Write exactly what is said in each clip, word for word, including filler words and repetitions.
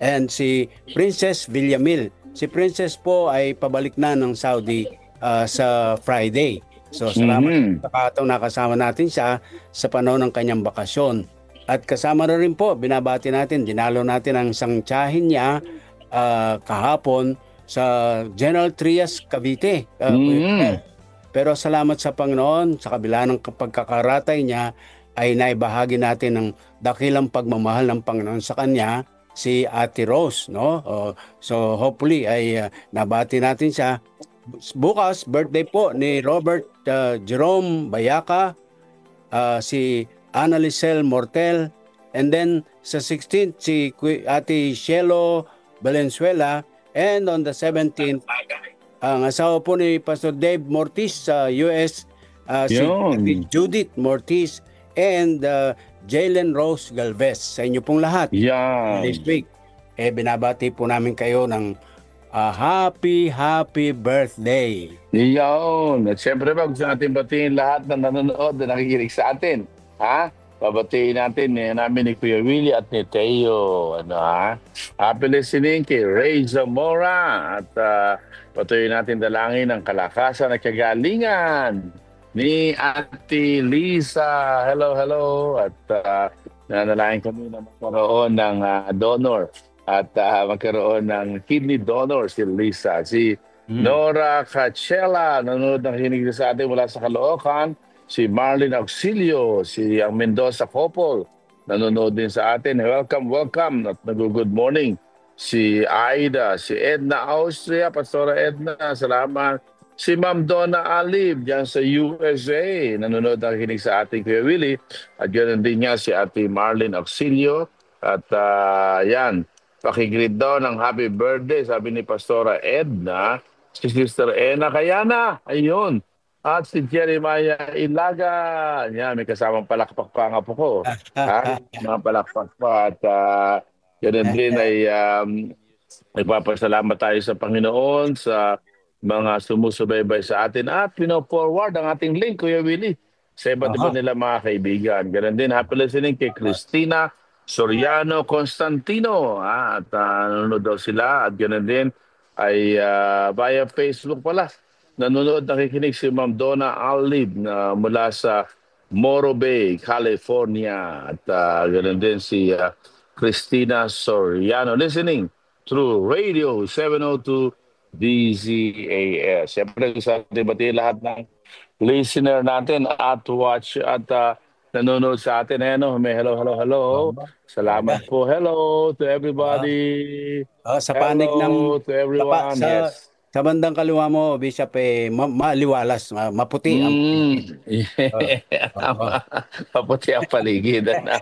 and si Princess Villamil. Si Princess po ay pabalik na ng Saudi uh, sa Friday. So salamat Mhm. sa kataong nakasama natin siya sa panahon ng kanyang bakasyon. At kasama na rin po, binabati natin, dinalo natin ang isang tiyahin niya uh, kahapon sa General Trias, Cavite. Uh, Kuya Mel. Mhm. Pero salamat sa Panginoon, sa kabila ng pagkakaratay niya, ay naibahagi natin ng dakilang pagmamahal ng Panginoon sa kanya, si Ate Rose, no? Oh, so hopefully ay uh, nabati natin siya. Bukas, birthday po ni Robert uh, Jerome Bayaka, uh, si Annalisel Mortel, and then sa sixteenth, si Ku- Ate Shelo Valenzuela, and on the seventeenth, ang asawa po ni Pastor Dave Mortiz sa U S, uh, si Yun. Judith Mortiz, and uh, Jalen Rose Galvez. Sa inyo pong lahat, this Yan. week, eh, binabati po namin kayo ng uh, happy, happy birthday. Yun. At syempre ba, gusto natin batiin lahat na nanonood na nakikinig sa atin. Ha? Babatiin natin eh, namin ni Kuya Willie at ni Teo. Ano ha? Happy listening kay Ray Zamora. At uh, patuloy natin dalangin ang kalakasan at kagalingan ni Ate Lisa. Hello, hello. At uh, nanalangin kami na magkaroon ng uh, donor at uh, magkaroon ng kidney donor si Lisa. Si Hmm. Nora Cachela, nanonood ng hinig sa atin mula sa Caloocan. Si Marlene Auxilio, si ang Mendoza Couple, nanonood din sa atin. Welcome, welcome at nag-good morning. Si Aida, si Edna Austria, Pastora Edna, salamat. Si Ma'am Donna Alib, dyan sa U S A, nanonood ng hinig sa ating Kuya Willie. At ganoon din niya si Ate Marlene Auxilio. At uh, yan, pakigreet daw ng happy birthday, sabi ni Pastora Edna, si Sister Ena Kayana, ayun. At si Jeremiah Ilaga, yan, may kasamang palakpak pa nga po ko. Ha? Mga palakpak pa. At uh, yun din ay um, nagpapasalamat tayo sa Panginoon, sa mga sumusubaybay sa atin. At pino-forward ang ating link, Kuya Willie, sa iba't iba Aha. nila mga kaibigan. Ganun din, happy listening kay Christina Soriano Constantino. Ha? At uh, nanonood daw sila. At ganun din, ay uh, via Facebook pala. Nanonood, nakikinig si Ma'am Donna Alib na mula sa Morro Bay, California. At uh, ganoon din si uh, Christina Soriano listening through Radio seven oh two D Z A S. Siyempre, sa debate lahat ng listener natin at watch at uh, nanonood sa atin. Eh, no? May hello, hello, hello. Oo, talaga. Salamat po. Hello to Ah, everybody. ah, sa panig ng Hello to sa, pa- everyone. sa, Yes. sa bandang kaliwa mo, Bishop, eh, ma- maliwalas, ma- maputi ang paligid. Mm. Oh, Yeah, oo. tama. Paputi ang paligid. Ano?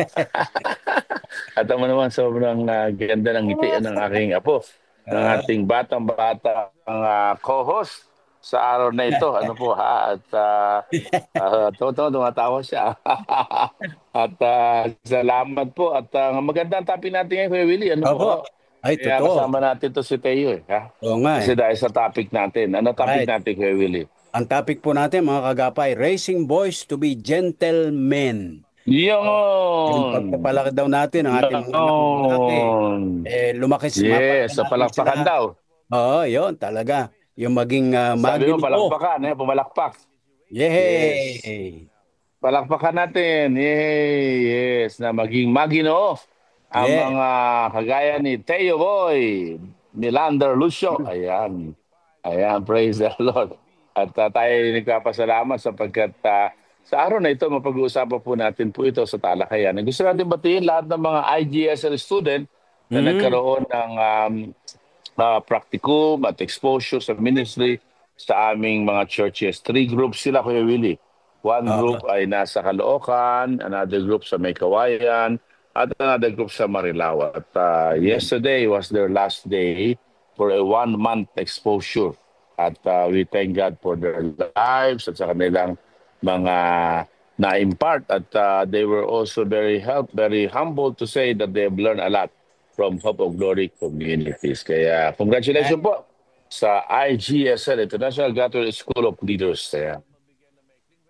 At naman naman, sobrang uh, ganda ng ngiti ng aking apo, ng Ah, ating batang-bata ang uh, co-host sa araw na ito. Ano po ha? At uh, uh, totoo, tumatawa siya. At uh, salamat po. At uh, magandang topic natin ngayon, Kuya Willie. Ano po? opo. Ha? Ay, Kaya totoo. kasama natin to si Teo. Eh, ha? Oo nga eh. Kasi dahil sa topic natin. Ano topic Right. natin, Kuya Willie? Ang topic po natin, mga kagapay, raising boys to be gentlemen. Oh, yung Yun! pagpapalaki daw natin ng ating mga anak na lalaki, Yun! eh, lumaki, mapalaki Yes, sa natin sila. palakpakan daw. Oo, yun talaga. Yung maging uh, Sabi mo, maginoo. palakpakan, eh, pumalakpak. Yes. Yay! Palakpakan natin. Yay! Yes, na maging maginoo ang Yeah. mga kagaya ni Teo Boy, ni Lander Lucio. Ayan. Ayan, praise the Lord. At uh, tayo nagpapasalamat sapagkat uh, sa araw na ito, mapag-uusapan po natin po ito sa talakayan. Gusto natin batiin lahat ng mga I G S L student na Mm. nagkaroon ng um, uh, practicum at exposure sa ministry sa aming mga churches. Three groups sila, Kuya Willie. One Oo. group ay nasa Caloocan, another group sa May Kawayan, at another group sa Marilao. At uh, yesterday was their last day for a one-month exposure. At uh, we thank God for their lives at sa kanilang mga na-impart. At uh, they were also very helped, very humble to say that they've learned a lot from Hope of Glory communities. Kaya Eh, congratulations po sa I G S L, International Graduate School of Leaders. Kaya,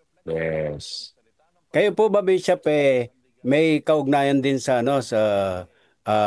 yes. kayo po ba, Bishop, eh, may kaugnayan din sa ano sa